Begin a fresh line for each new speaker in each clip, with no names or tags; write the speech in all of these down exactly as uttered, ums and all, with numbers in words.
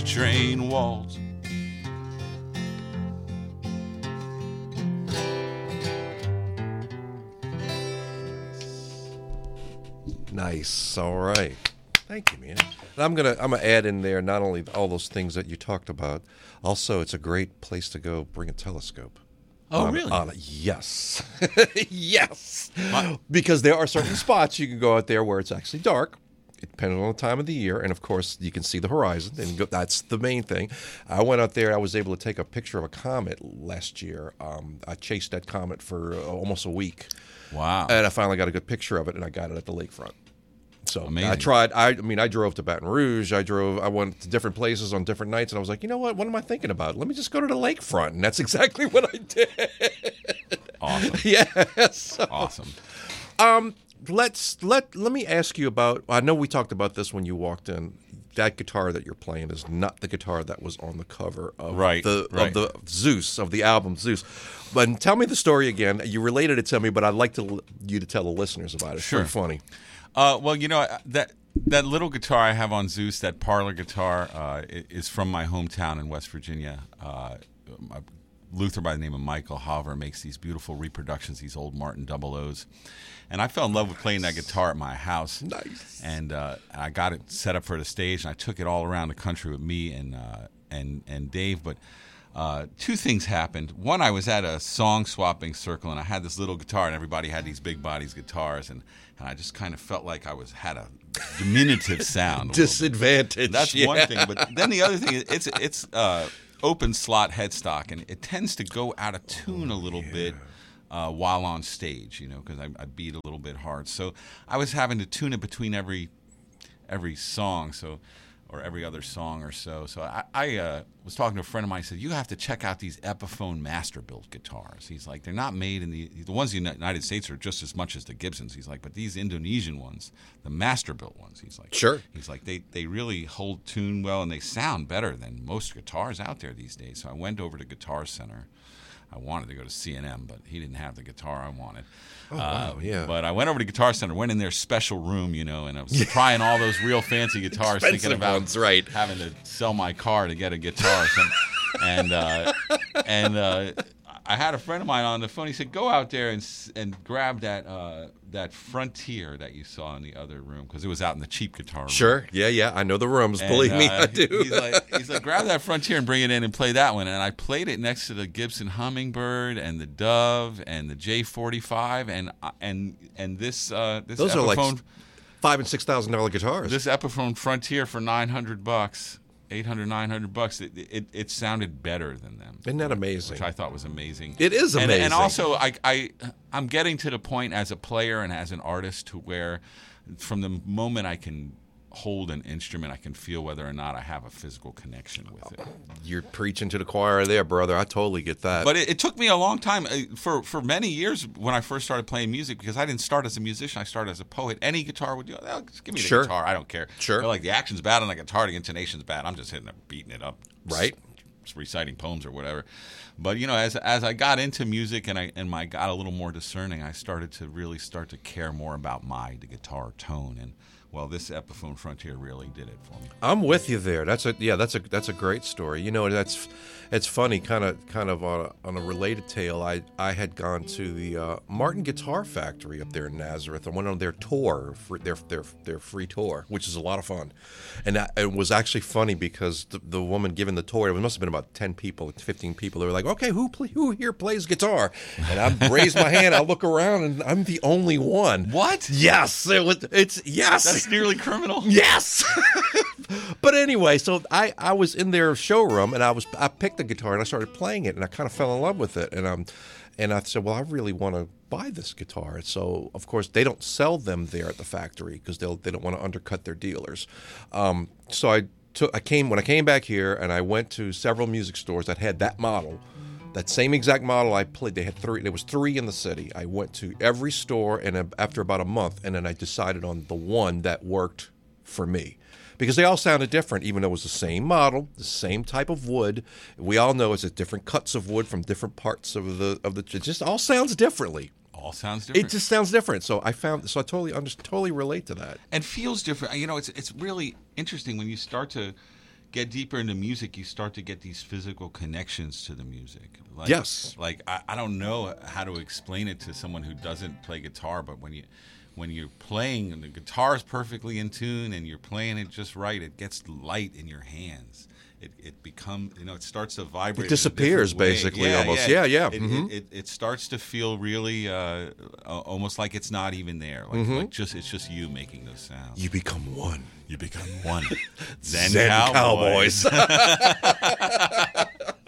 train walls.
Nice. All right. Thank you, man. And I'm gonna I'm gonna add in there not only all those things that you talked about, also it's a great place to go bring a telescope.
Oh,
on,
really?
On, yes. Yes. My- because there are certain spots you can go out there where it's actually dark, depending on the time of the year, and of course you can see the horizon, and go, that's the main thing. I went out there. I was able to take a picture of a comet last year. Um, I chased that comet for uh, almost a week.
Wow.
And I finally got a good picture of it, and I got it at the lakefront. So
Amazing.
I tried. I, I mean, I drove to Baton Rouge. I drove. I went to different places on different nights, and I was like, you know what? What am I thinking about? Let me just go to the lakefront, and that's exactly what I did.
Awesome.
Yes.
Awesome.
Um, let's let let me ask you about. I know we talked about this when you walked in. That guitar that you're playing is not the guitar that was on the cover of
Right,
the
right.
of the Zeus of the album Zeus. But tell me the story again. You related it to me, but I'd like to you to tell the listeners about it. It's
Sure.
pretty funny.
Uh, well, you know, that that little guitar I have on Zeus, that parlor guitar, uh, is from my hometown in West Virginia. Uh, a Luther by the name of Michael Hover makes these beautiful reproductions, these old Martin double O's. And I fell in love with playing that guitar at my house.
Nice.
And uh, I got it set up for the stage, and I took it all around the country with me and uh, and and Dave. But uh, two things happened. One, I was at a song swapping circle, and I had this little guitar, and everybody had these big bodies guitars, and, and I just kind of felt like I was had a diminutive sound. a little bit.
Disadvantage.
That's
yeah.
one thing. But then the other thing is it's it's uh, open slot headstock, and it tends to go out of tune a little bit uh, while on stage, you know, because I, I beat a little bit hard. So I was having to tune it between every every song, so or every other song or so. So I, I uh, was talking to a friend of mine. He said, you have to check out these Epiphone master-built guitars. He's like, they're not made in the... The ones in the United States are just as much as the Gibsons. He's like, but these Indonesian ones, the master-built ones, he's like...
Sure.
He's like, they, they really hold tune well, and they sound better than most guitars out there these days. So I went over to Guitar Center. I wanted to go to C and M, but he didn't have the guitar I wanted.
Oh, wow,
uh,
yeah.
But I went over to Guitar Center, went in their special room, you know, and I was trying all those real fancy guitars, thinking
Expensive
about
ones, right.
having to sell my car to get a guitar. And and uh, and uh, I had a friend of mine on the phone. He said, "Go out there and s- and grab that uh, that Frontier that you saw in the other room, because it was out in the cheap guitar room."
Sure. Yeah, yeah. I know the rooms.
And,
Believe me,
uh,
I do.
He's like, he's like, grab that Frontier and bring it in and play that one. And I played it next to the Gibson Hummingbird and the Dove and the J forty-five and and and this uh, this
Those are like
Epiphone,
five and six thousand dollar guitars.
this Epiphone Frontier for nine hundred bucks, eight hundred, nine hundred bucks. It, it it sounded better than them.
Isn't that amazing?
Which I thought was amazing.
It is
And-
amazing.
And, also, I, I, I'm getting to the point as a player and as an artist to where from the moment I can hold an instrument, I can feel whether or not I have a physical connection with it.
You're preaching to the choir there, brother. I totally get that.
But it, it took me a long time. uh, For, for many years when I first started playing music, because I didn't start as a musician, I started as a poet. Any guitar would do, oh, just give me the
Sure.
guitar. I don't care.
Sure.
They're like, the action's bad on the guitar, the intonation's bad. I'm just hitting it, beating it up.
Right.
Just reciting poems or whatever. But, you know, as as I got into music and I and I got a little more discerning, I started to really start to care more about my the guitar tone. And, well, this Epiphone Frontier really did it for me.
I'm with you there. That's a yeah. That's a that's a great story. You know, that's it's funny. Kind of kind of on a, on a related tale. I I had gone to the uh, Martin Guitar Factory up there in Nazareth. I went on their tour, for their their their free tour, which is a lot of fun. And that, it was actually funny because the, the woman giving the tour, it must have been about ten people, fifteen people. They were like, "Okay, who play, who here plays guitar?" And I raised my hand. I look around, and I'm the only one.
What?
Yes, it was. It's yes.
That's nearly criminal.
Yes. But anyway, so I, I was in their showroom and I was I picked the guitar and I started playing it and I kind of fell in love with it and um and I said, well, I really want to buy this guitar. So of course they don't sell them there at the factory because they'll they don't want to undercut their dealers. Um, so I took I came when I came back here and I went to several music stores that had that model. That same exact model I played, they had three. There was three in the city. I went to every store, and after about a month, and then I decided on the one that worked for me, because they all sounded different, even though it was the same model, the same type of wood. We all know it's a different cuts of wood from different parts of the of the. It just all sounds differently.
All sounds different.
It just sounds different. So I found, so I totally under, totally relate to that.
And feels different. You know, it's it's really interesting when you start to get deeper into music, you start to get these physical connections to the music. Like,
Yes.
Like I, I don't know how to explain it to someone who doesn't play guitar, but when you when you're playing and the guitar is perfectly in tune and you're playing it just right, it gets light in your hands. It it becomes, you know, it starts to vibrate.
It disappears,
in a different way.
basically,
Yeah,
almost. Yeah, yeah.
It,
Mhm.
it, it, it starts to feel really uh, uh, almost like it's not even there. Like,
Mm-hmm.
like just it's just you making those sounds.
You become one.
You become one. Zen,
Zen
Cowboys.
Cowboys.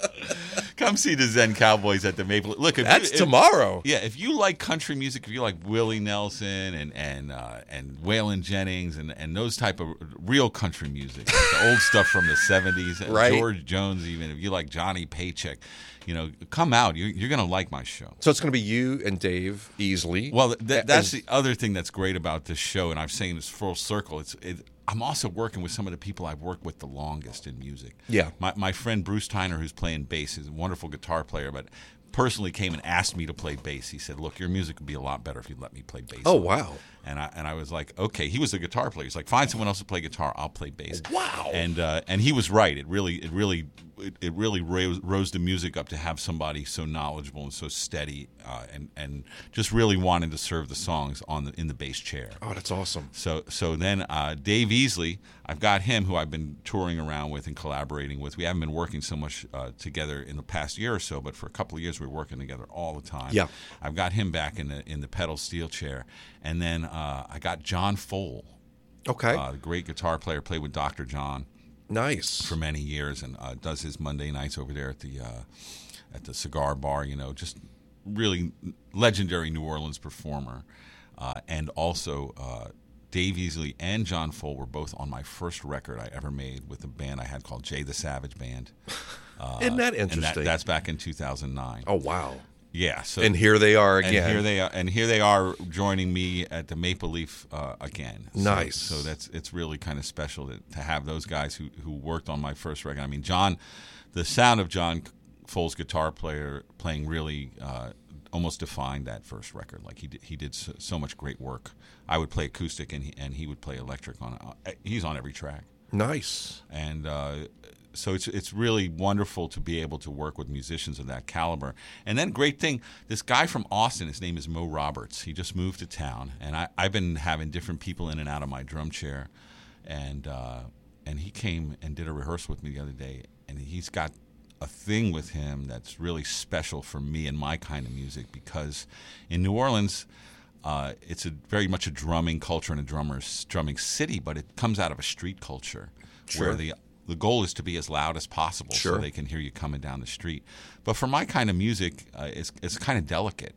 Come see the Zen Cowboys at the Maple. Look, if
That's
you, if,
tomorrow.
Yeah, if you like country music, if you like Willie Nelson and and uh, and Waylon Jennings and, and those type of real country music, like the old stuff from the seventies,
Right.
George Jones, even if you like Johnny Paycheck, you know, come out. You're, you're going to like my show.
So it's going to be you and Dave Easley.
Well, th- that's
And-
the other thing that's great about this show, and I'm saying this full circle. It's it, I'm also working with some of the people I've worked with the longest in music.
Yeah.
My my friend Bruce Tyner, who's playing bass, is a wonderful guitar player, but personally came and asked me to play bass. He said, "Look, your music would be a lot better if you let me play bass."
Oh,
on it."
wow.
And I and I was like, okay. He was a guitar player. He's like, find someone else to play guitar. I'll play bass.
Wow.
And uh, and he was right. It really it really it, it really rose, rose the music up to have somebody so knowledgeable and so steady uh, and and just really wanted to serve the songs on the in the bass chair.
Oh, that's awesome.
So so then uh, Dave Easley, I've got him who I've been touring around with and collaborating with. We haven't been working so much uh, together in the past year or so, but for a couple of years we were working together all the time.
Yeah.
I've got him back in the in the pedal steel chair, and then uh, I got John Fole,
Okay.
uh, the great guitar player, played with Doctor John
Nice.
for many years, and uh, does his Monday nights over there at the uh, at the cigar bar. You know, just really legendary New Orleans performer, uh, and also uh, Dave Easley and John Fole were both on my first record I ever made with a band I had called Jay the Savage Band. Uh,
Isn't that
and
interesting?
that, that's back in two thousand nine.
Oh, wow.
Yeah, so
And here they are again.
and here they are, and here they are joining me at the Maple Leaf uh, again. So,
Nice.
So that's it's really kind of special to, to have those guys who, who worked on my first record. I mean, John, the sound of John Fole's guitar player playing really uh, almost defined that first record. Like he did, he did so, so much great work. I would play acoustic, and he, and he would play electric on. Uh, he's on every track.
Nice.
And uh, so it's it's really wonderful to be able to work with musicians of that caliber. And then great thing, this guy from Austin, his name is Mo Roberts. He just moved to town, and I, I've been having different people in and out of my drum chair, and uh, and he came and did a rehearsal with me the other day, and he's got a thing with him that's really special for me and my kind of music, because in New Orleans, uh, it's a very much a drumming culture and a drummer's drumming city, but it comes out of a street culture
Sure.
where the the goal is to be as loud as possible
Sure.
so they can hear you coming down the street. But for my kind of music, uh, it's it's kind of delicate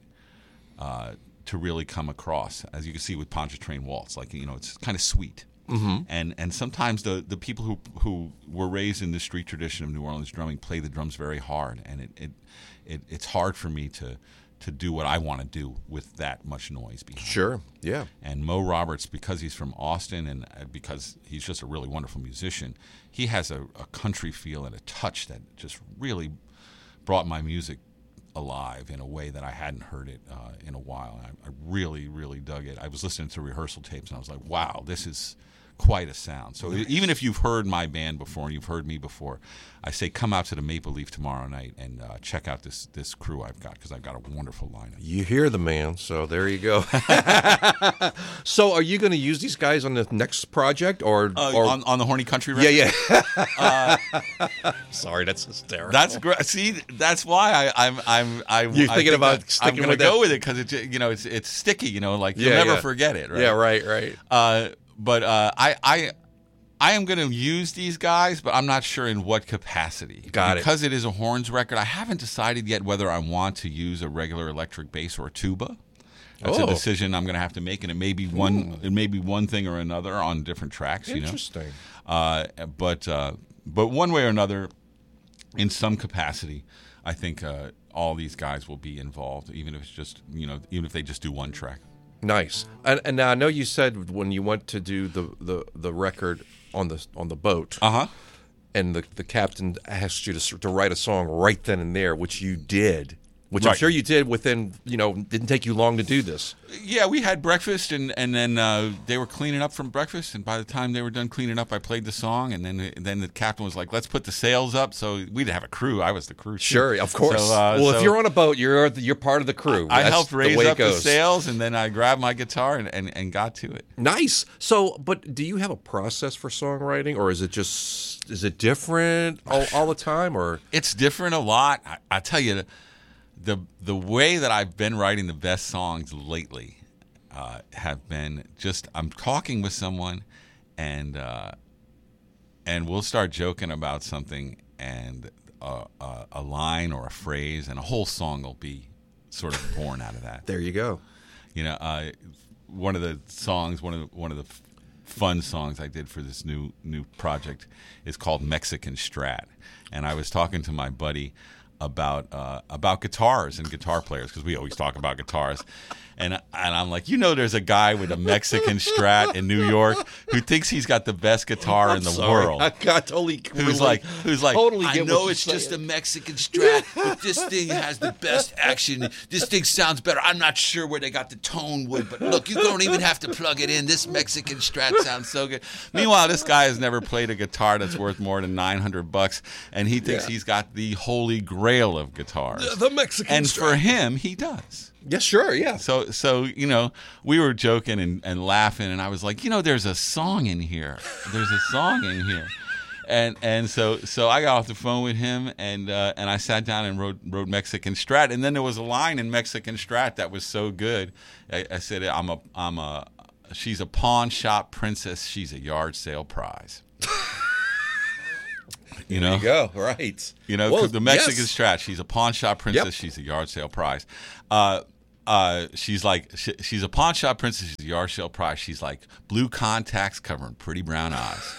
uh, to really come across, as you can see with Pontchartrain Waltz. Like, you know, it's kind of sweet. Mm-hmm. And and sometimes the, the people who who were raised in the street tradition of New Orleans drumming play the drums very hard, and it, it, it it's hard for me to to do what I want to do with that much noise behind.
Sure. Yeah.
And Mo Roberts, because he's from Austin and uh, because he's just a really wonderful musician, he has a, a country feel and a touch that just really brought my music alive in a way that I hadn't heard it uh, in a while. And I, I really, really dug it. I was listening to rehearsal tapes and I was like, wow, this is quite a sound. So nice. Even if you've heard my band before and you've heard me before, I say come out to the Maple Leaf tomorrow night and uh, check out this this crew I've got, because I've got a wonderful lineup.
You hear the man, so there you go. So are you going to use these guys on the next project, or,
Uh,
or
on, on the Horny Country record?
Yeah, yeah. uh, Sorry, that's hysterical.
That's great. See, that's why I, I'm I'm I.
You're
I
thinking
think
about
that
sticking
I'm gonna
with
go
that?
with it because it, you know, it's it's sticky. You know, like you'll
Yeah,
never
yeah.
forget it. Right?
Yeah, right, right.
Uh, but uh, I I I am going to use these guys, but I'm not sure in what capacity.
Got it.
Because it is a horns record, I haven't decided yet whether I want to use a regular electric bass or a tuba. That's
Oh.
a decision I'm going to have to make, and it may be one. It may be one thing or another on different tracks. You know.
Interesting.
Uh, but uh, but one way or another, in some capacity, I think uh, all these guys will be involved, even if it's just you know, even if they just do one track.
Nice. And, and now I know you said when you went to do the, the, the record on the on the boat,
Uh huh.
and the the captain asked you to s- to write a song right then and there, which you did. which I'm
Right.
sure you did within, you know, didn't take you long to do this.
Yeah, we had breakfast, and and then uh, they were cleaning up from breakfast. And by the time they were done cleaning up, I played the song, and then and then the captain was like, "Let's put the sails up." So we didn't have a crew. I was the crew. Too.
Sure, of course.
So, uh,
well,
so
if you're on a boat, you're you're part of the crew.
I
That's
helped
the
raise
way it
up the
goes.
sails, and then I grabbed my guitar and, and, and got to it.
Nice. So, but do you have a process for songwriting, or is it just is it different all, all the time, or
It's different a lot. I, I tell you, the the way that I've been writing the best songs lately uh, have been just I'm talking with someone, and uh, and we'll start joking about something, and a, a, a line or a phrase, and a whole song will be sort of born out of that.
there you go?
You know, uh, one of the songs, one of the, one of the f- fun songs I did for this new new project is called Mexican Strat, and I was talking to my buddy about uh, about guitars and guitar players because we always talk about guitars, and and I'm like, you know, there's a guy with a Mexican Strat in New York who thinks he's got the best guitar
I'm
in the
sorry.
world.
I got totally.
Who's
really-
like, who's like,
totally
I
get
know
what
it's
you're
just a
saying.
Mexican Strat, but this thing has the best action. This thing sounds better. I'm not sure where they got the tone wood, but look, you don't even have to plug it in. This Mexican Strat sounds so good.
Meanwhile, this guy has never played a guitar that's worth more than nine hundred bucks, and he thinks
Yeah.
he's got the holy grail of guitars.
The Mexican
and
Strat.
for him, he does.
Yeah, sure, yeah.
So, so you know, we were joking and, and laughing, and I was like, you know, there's a song in here. There's a song in here. And and so so I got off the phone with him, and uh, and I sat down and wrote wrote Mexican Strat, and then there was a line in Mexican Strat that was so good. I, I said, I'm a I'm a she's a pawn shop princess. She's a yard sale prize. You know,
There you go. Right.
you know,
Well,
the Mexican
yes.
Strat. She's a pawn shop princess.
Yep.
She's a yard sale prize. Uh, uh, she's like, she, she's a pawn shop princess. She's a yard sale prize. She's like blue contacts covering pretty brown eyes.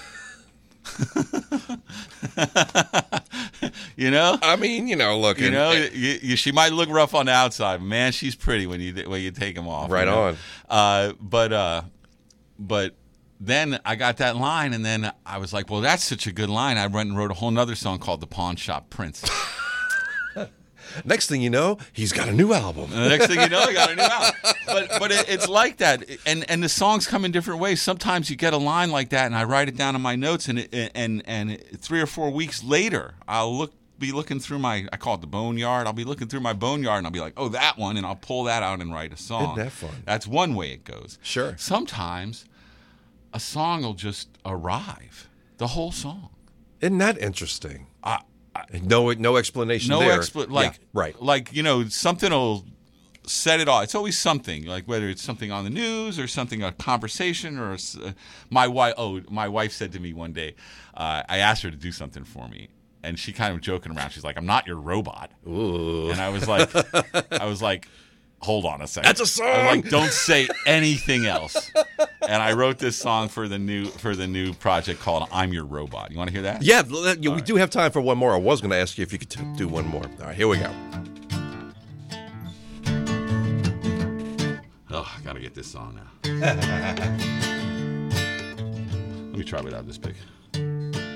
You know,
I mean, you know, look,
you
and-
know,
and-
you, you, she might look rough on the outside, but man, she's pretty when you when you take them off.
Right
you know?
on.
Uh, but uh, but then I got that line, and then I was like, well, that's such a good line. I went and wrote a whole nother song called "The Pawn Shop Prince."
next thing you know, he's got a new album.
And the next thing you know, I got a new album. But but it, it's like that, and and the songs come in different ways. Sometimes you get a line like that, and I write it down in my notes, and it, and and three or four weeks later, I'll look be looking through my I call it the boneyard. I'll be looking through my boneyard, and I'll be like, oh, that one, and I'll pull that out and write a song.
Isn't that fun?
That's one way it goes.
Sure.
Sometimes a song will just arrive, the whole song.
Isn't that interesting?
I,
No, no explanation
No
there.
expl- like
Yeah, right.
like you know something will set it off. It's always something, like whether it's something on the news or something, a conversation or a s uh, my wife. Oh, my wife said to me one day, uh, I asked her to do something for me, and she kind of joking around. She's like, "I'm not your robot,"
Ooh.
and I was like, I was like, hold on a second.
That's a song.
I was like, don't say anything else. And I wrote this song for the new for the new project called "I'm Your Robot." You want to hear that?
Yeah, l- yeah we do have time for one more. I was going to ask you if you could t- do one more. All right, here we go.
Oh, I gotta get this song now. Let me try without this pick.